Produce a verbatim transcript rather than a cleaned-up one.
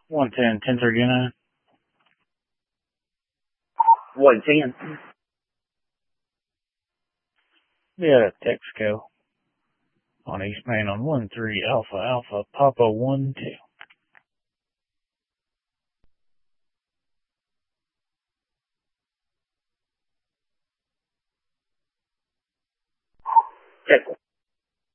one ten, ten thirty-nine. one ten. Yeah, Texaco on East Main on one three Alpha Alpha Papa one two. Texas.